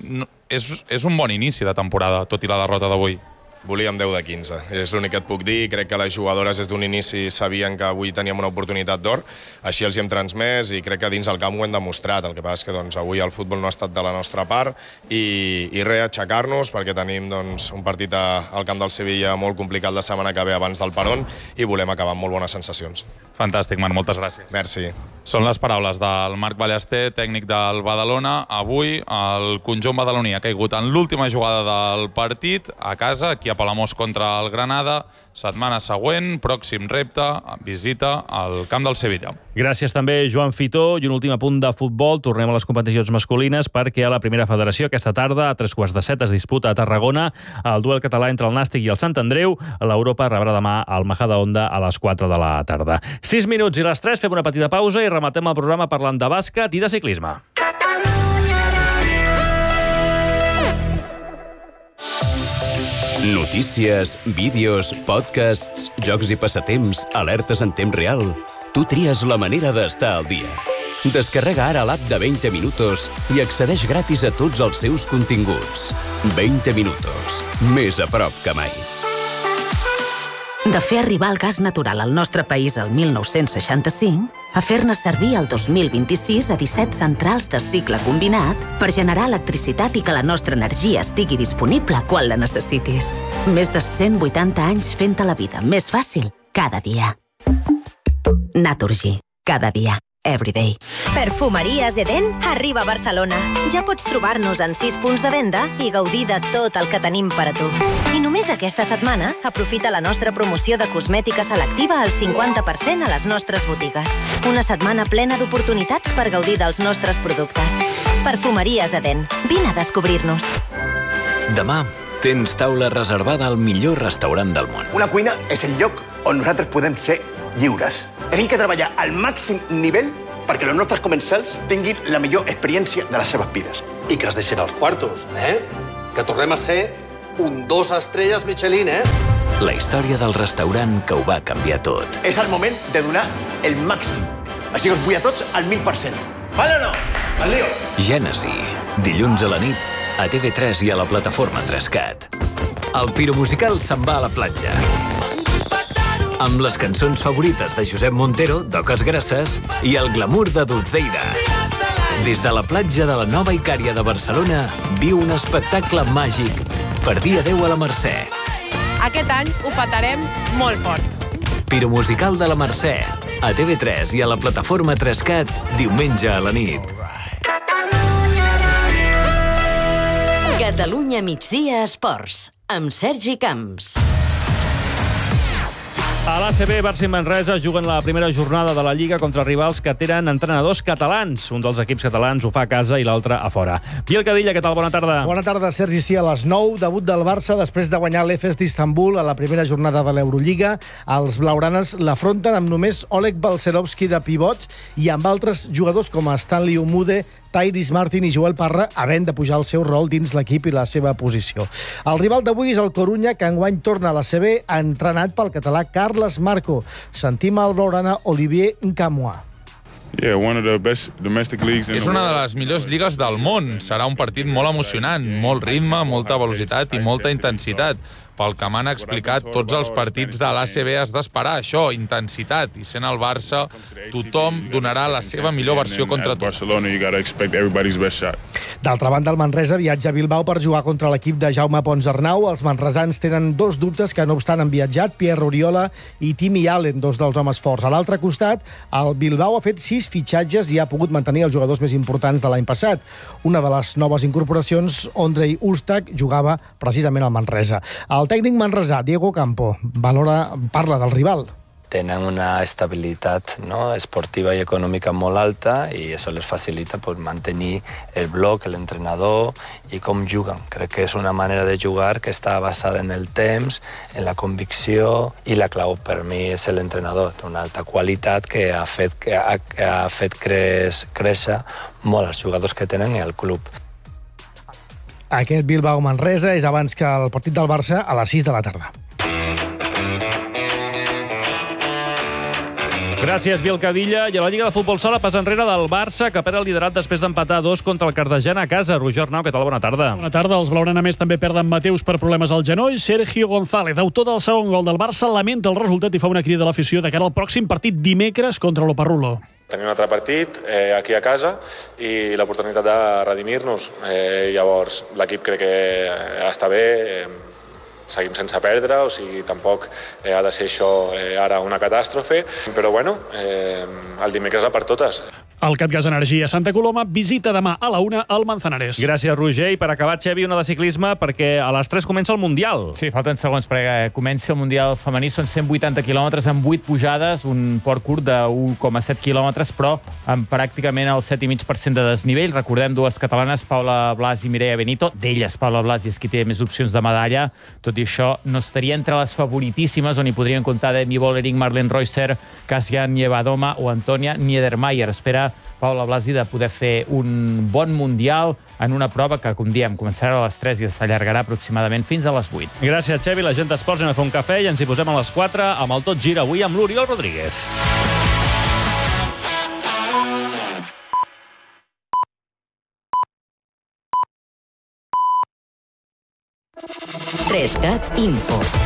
és, és un bon inici de temporada, tot i la derrota d'avui. Volíem deu de quinze, és l'únic que et puc dir. Crec que les jugadores des d'un inici sabien que avui teníem una oportunitat d'or, així els hi hem transmès i crec que dins el camp ho hem demostrat. El que passa és que doncs, avui el futbol no ha estat de la nostra part i, i res, aixecar-nos perquè tenim doncs, un partit a, al camp del Sevilla molt complicat la setmana que ve abans del Perón i volem acabar amb molt bones sensacions. Fantàstic, Marc, moltes gràcies. Merci. Són les paraules del Marc Ballester, tècnic del Badalona. Avui el conjunt badaloní ha caigut en l'última jugada del partit a casa, aquí a Palamós contra el Granada. Setmana següent, pròxim repte, visita al camp del Sevilla. Gràcies també, Joan Fitó. I un últim apunt de futbol. Tornem a les competicions masculines perquè a la primera federació aquesta tarda, a tres quarts de set, es disputa a Tarragona el duel català entre el Nàstic i el Sant Andreu. L'Europa rebrà demà el Majadahonda a les quatre de la tarda. sis minuts i les tres, fem una petita pausa i rematem el programa parlant de bàsquet i de ciclisme. Notícies, vídeos, podcasts, jocs i passatemps, alertes en temps real. Tu tries la manera d'estar al dia. Descarrega ara l'app de veinte minutos i accedeix gratis a tots els seus continguts. veinte minutos. Més a prop que mai. De fer arribar el gas natural al nostre país el mil nou-cents seixanta-cinc a fer-ne servir el dos mil vint-i-sis a disset centrals de cicle combinat per generar electricitat i que la nostra energia estigui disponible quan la necessitis. Més de cent vuitanta anys fent-te la vida més fàcil cada dia. Naturgy. Cada dia. Everyday. Perfumeries Eden arriba a Barcelona. Ja pots trobar-nos en sis punts de venda i gaudir de tot el que tenim per a tu. I només aquesta setmana aprofita la nostra promoció de cosmètica selectiva al cinquanta per cent a les nostres botigues. Una setmana plena d'oportunitats per gaudir dels nostres productes. Perfumeries Eden. Vine a descobrir-nos. Demà tens taula reservada al millor restaurant del món. Una cuina és el lloc on nosaltres podem ser lliures. Tenim que treballar al màxim nivell perquè els nostres comensals tinguin la millor experiència de les seves vides. I que es deixin els quartos, eh? Que tornem a ser un dos estrelles Michelin, eh? La història del restaurant que ho va canviar tot. És el moment de donar el màxim. Així que us vull a tots al mil per cent. Vale o no? Al lío! Gènesi. Dilluns a la nit a T V tres i a la plataforma tres cat. El piromusical se'n va a la platja. Amb les cançons favorites de Josep Montero, d'Oques Grasses, i el glamour de Dulceida. Des de la platja de la Nova Icària de Barcelona, viu un espectacle màgic per dia deu a la Mercè. Aquest any ho petarem molt fort. Piromusical de la Mercè, a T V tres i a la plataforma tres cat, diumenge a la nit. Catalunya migdia esports, amb Sergi Camps. A l'A C B, Barça i Manresa juguen la primera jornada de la Lliga contra rivals que tenen entrenadors catalans. Un dels equips catalans ho fa a casa i l'altre a fora. Biel Cadilla, què tal? Bona tarda. Bona tarda, Sergi. Sí, a les nou, debut del Barça després de guanyar l'E F E S d'Istanbul a la primera jornada de l'Eurolliga. Els blaugranes l'afronten amb només Oleg Balcerovski de pivot i amb altres jugadors com Stanley Umude, Tyrese Martin i Joel Parra havent de pujar el seu rol dins l'equip i la seva posició. El rival d'avui és el Corunya, que enguany torna a la C B entrenat pel català Carles Marco. Sentim el blaugrana Olivier Nkamhoua. Yeah, one of the best domestic leagues in És the una world. de les millors lligues del món. Serà un partit molt emocionant, molt ritme, molta velocitat i molta intensitat. Pel que m'han explicat, tots els partits de l'A C B has d'esperar això, intensitat. I sent el Barça, tothom donarà la seva millor versió contra tu. Barcelona, you gotta expect everybody's best shot. D'altra banda, el Manresa viatja a Bilbao per jugar contra l'equip de Jaume Ponsarnau. Els manresans tenen dos dubtes que no obstant han viatjat, Pierre Oriola i Timmy Allen, dos dels homes forts. A l'altre costat, el Bilbao ha fet sis fitxatges i ha pogut mantenir els jugadors més importants de l'any passat. Una de les noves incorporacions, Ondrej Ustak, jugava precisament al Manresa. El tècnic manresà, Diego Campo, valora, parla del rival. Tenen una estabilitat, no, esportiva i econòmica molt alta i això les facilita pues, mantenir el bloc, l'entrenador i com juguen. Crec que és una manera de jugar que està basada en el temps, en la convicció i la clau per mi és l'entrenador. Té una alta qualitat que ha fet, que ha, que ha fet creix, créixer molt els jugadors que tenen i el club. Aquest Bilbao-Manresa és abans que el partit del Barça a les sis de la tarda. Gràcies, Biel Cadilla. I a la Lliga de Futbol Sala passa enrere del Barça, que perd el liderat després d'empatar dos contra el Cartagena a casa. Roger Arnau, què tal? Bona tarda. Bona tarda. Els blaugrana més també perden Mateus per problemes al genoll. Sergio González, autor del segon gol del Barça, lamenta el resultat i fa una crida a l'afició de cara al pròxim partit dimecres contra l'Oparrulo. Tenim un altre partit eh, aquí a casa i l'oportunitat de redimir-nos. Eh, llavors, l'equip crec que està bé, eh, seguim sense perdre, o sigui, tampoc eh, ha de ser això eh, ara una catàstrofe, però bueno, eh, el dimecres a per totes. El Catgas Energia Santa Coloma visita demà a la una al Manzanares. Gràcies, Roger. I per acabar, Xevi, una de ciclisme, perquè a les tres comença el Mundial. Sí, falten segons perquè comenci el Mundial femení. Són cent vuitanta quilòmetres amb vuit pujades, un port curt de u coma set quilòmetres, però amb pràcticament el set coma cinc per cent de desnivell. Recordem dues catalanes, Paula Blas i Mireia Benito. D'elles, Paula Blas és qui té més opcions de medalla. Tot i això, no estaria entre les favoritíssimes, on hi podrien comptar Demi Vollering, Marlene Reusser, Kassian Nievadoma o Antonia Niedermayer. Espera Paula Blasi de poder fer un bon Mundial en una prova que, com diem, començarà a les tres i s'allargarà aproximadament fins a les vuit. Gràcies, Xevi. La gent d'Esports, anem a fer un cafè i ens hi posem a les quatre amb el Tot Gira, avui amb l'Oriol Rodríguez. tres cat Info.